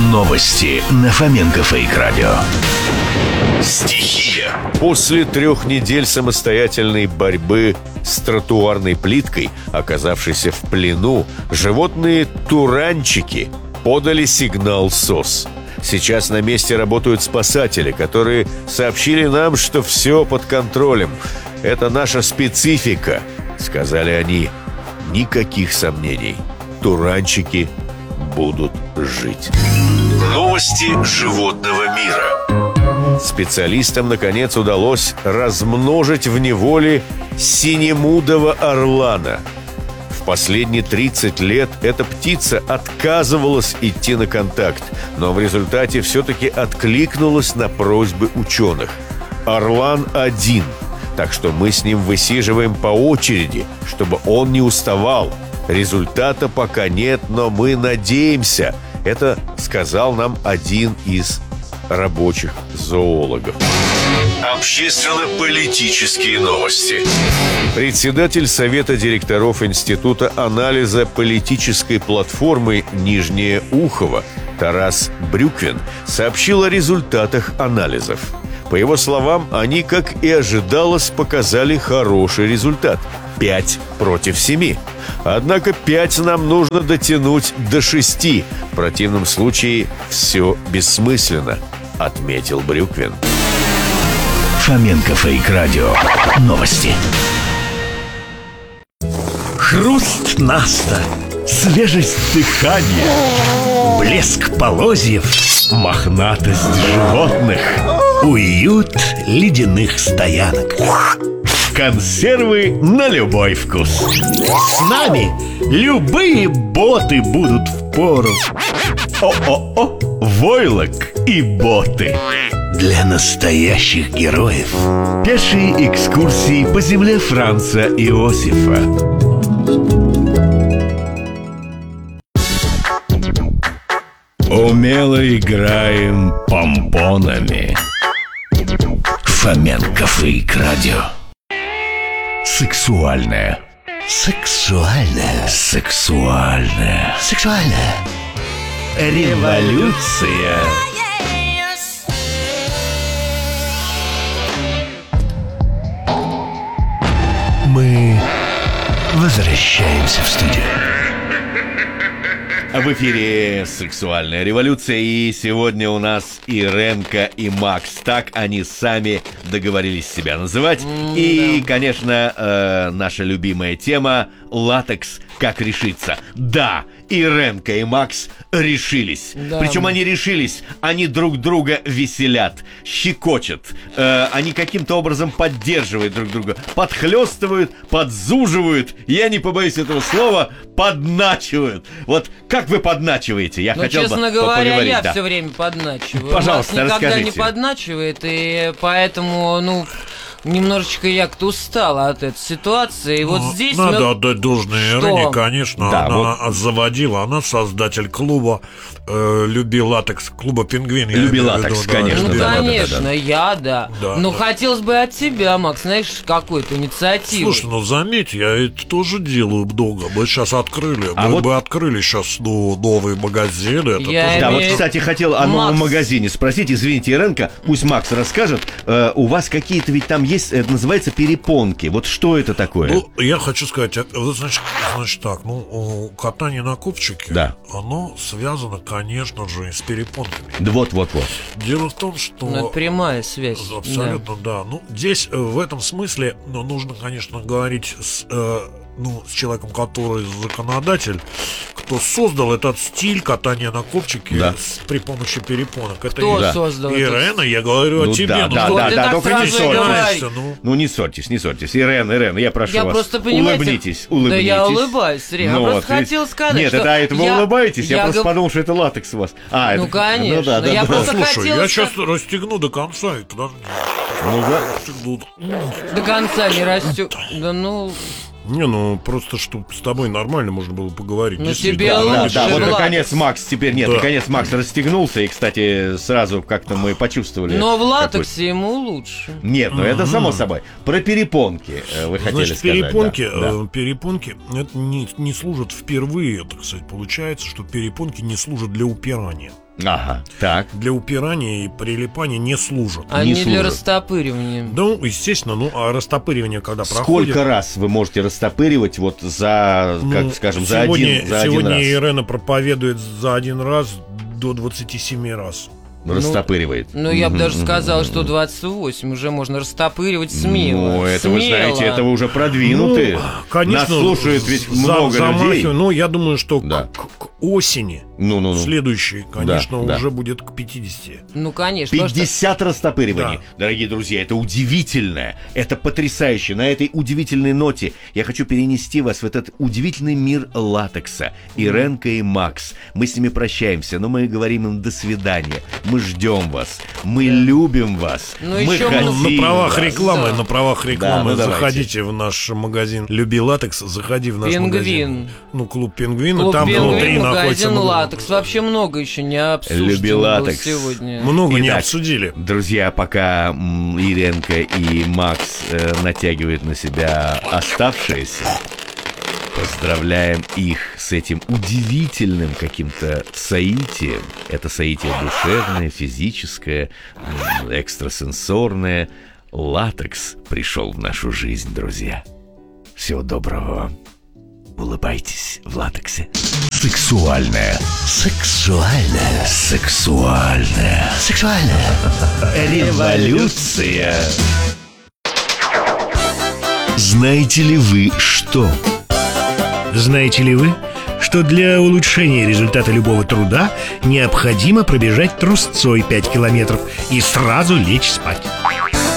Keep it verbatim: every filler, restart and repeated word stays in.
Новости на Фоменко Фейк Радио. Стихия. После трех недель самостоятельной борьбы с тротуарной плиткой, оказавшейся в плену, животные туранчики подали сигнал СОС. Сейчас на месте работают спасатели, которые сообщили нам, что все под контролем. Это наша специфика, сказали они. Никаких сомнений. Туранчики будут жить. Новости животного мира. Специалистам, наконец, удалось размножить в неволе синемудого орлана. В последние тридцать лет эта птица отказывалась идти на контакт, но в результате все-таки откликнулась на просьбы ученых. Орлан один, так что мы с ним высиживаем по очереди, чтобы он не уставал. Результата пока нет, но мы надеемся. Это сказал нам один из рабочих зоологов. Общественно-политические новости. Председатель Совета директоров Института анализа политической платформы «Нижнее Ухово» Тарас Брюквин сообщил о результатах анализов. По его словам, они, как и ожидалось, показали хороший результат – пять против семи. Однако пять нам нужно дотянуть до шести. В противном случае все бессмысленно, отметил Брюквин. Фоменко Фейк Радио. Новости. Хруст наста, свежесть дыхания, блеск полозьев, мохнатость животных, уют ледяных стоянок. Консервы на любой вкус. С нами любые боты будут впору. О-о-о, войлок и боты. Для настоящих героев. Пешие экскурсии по земле Франца Иосифа. Умело играем помпонами. Фоменко Фейк Радио. Сексуальная. Сексуальная. Сексуальная. Сексуальная. Революция. Мы возвращаемся в студию. А в эфире «Сексуальная революция», и сегодня у нас Иренка и Макс. Так они сами договорились себя называть. Mm, и, да. конечно, э, наша любимая тема – латекс «Как решиться». Да, Иренка и Макс решились. Да. Причем они решились, они друг друга веселят, щекочут. Э, они каким-то образом поддерживают друг друга, подхлестывают, подзуживают. Я не побоюсь этого слова, подначивают. Вот как вы подначиваете? Я ну, хотел честно бы говоря, поговорить. я да. все время подначиваю. Пожалуйста, Макс никогда расскажите. не подначивает, и поэтому, ну... Немножечко я как-то устала от этой ситуации. И ну, вот здесь надо мы... отдать должное Ирине, конечно. Да, она вот. заводила, она создатель клуба э, «Люби латекс», клуба «Пингвин». «Люби латекс», виду, конечно. Ну, да, конечно, да, да, да. я, да. да Но да. хотелось бы от тебя, Макс, знаешь, какую-то инициативу. Слушай, ну заметь, я это тоже делаю много. Мы сейчас открыли, а мы вот... бы открыли сейчас ну, новые магазины. Это Я тоже... Да, имею... вот, кстати, хотел о новом Макс. магазине спросить. Извините, Иренка, пусть Макс расскажет. Э, у вас какие-то ведь там есть, это называется перепонки. Вот что это такое? Ну, я хочу сказать, значит, значит так, ну, катание на копчике, да. оно связано, конечно же, с перепонками. Вот-вот-вот. Дело в том, что... Ну, это прямая связь. Абсолютно, да. да. Ну, здесь в этом смысле ну, нужно, конечно, говорить с... Э, ну, с человеком, который законодатель, кто создал этот стиль катания на копчике да. с, при помощи перепонок. Это кто я. создал Ирена, я говорю ну, о тебе. Да, ну, да, что да, ты да, так только не ссорьтесь. Ну. ну, не ссорьтесь, не ссорьтесь. Ирена, Ирена, я прошу я вас, просто, понимаете, улыбнитесь, улыбнитесь. Да я улыбаюсь, Рем. Ну, я вот, просто ведь... хотел сказать, Нет, что... это, это вы я... улыбаетесь, я, я просто г... подумал, что это латекс у вас. А, ну, это... конечно, ну, да, да, я да. просто Слушай, хотела... я сейчас расстегну до конца и подожди. Ну, да. Расстегну. До конца не растет. Да ну... Не, ну просто, чтобы с тобой нормально можно было поговорить. Ну тебе Да, лучше, да, вот Влад. наконец Макс теперь, нет, Да. наконец Макс расстегнулся, и, кстати, сразу как-то мы почувствовали. Но в какой- латексе ему лучше. Нет, ну это само собой. Про перепонки э, вы хотели Значит, сказать. перепонки, да, да. э, перепонки это не, не служат впервые, так сказать, получается, что перепонки не служат для упирания. Ага, так. Для упирания и прилипания не служат. Они Не для служат. растопыривания. Ну, естественно, ну, а растопыривание, когда Сколько проходит... раз вы можете растопыривать вот за, Ну, как скажем, за сегодня, один, за один сегодня раз? Ирена проповедует за один раз до двадцати семи раз. Растопыривает. Ну, я бы Мгм, даже мгм, сказал, мгм. что двадцать восемь уже можно растопыривать смело. Ну, это вы смело. знаете, это вы уже продвинуты. Ну, конечно, Нас слушают ведь за- много замахиваю. людей. Ну, я думаю, что Да. к, к- к осени Ну-ну-ну. следующей, конечно, Да, уже да. будет к пятидесяти. Ну, конечно. потому что- пятьдесят растопыриваний. Да. Дорогие друзья, это удивительно, это потрясающе. На этой удивительной ноте я хочу перенести вас в этот удивительный мир латекса. Иренка и Макс. Мы с ними прощаемся, но мы говорим им до свидания. Мы ждем вас. Мы любим вас. Ну, мы еще хотим много- На правах вас. рекламы, Да. на правах рекламы ну давайте. заходите в наш магазин «Люби латекс», заходи в наш Пингвин. магазин. Ну, клуб «Пингвин», и Клуб там «Пингвин», внутри находится магазин много, «Латекс». Вообще много еще не обсуждено Люби было латекс. сегодня. много не Итак, обсудили. Друзья, пока м, Иренка и Макс э, натягивают на себя оставшиеся, поздравляем их с этим удивительным каким-то соитием. Это соитие душевное, физическое, м, экстрасенсорное. Латекс пришел в нашу жизнь, друзья. Всего доброго вам. Улыбайтесь в латексе. Сексуальная. Сексуальная. Сексуальная. Сексуальная. Революция. Знаете ли вы что? Знаете ли вы, что для улучшения результата любого труда необходимо пробежать трусцой пять километров и сразу лечь спать?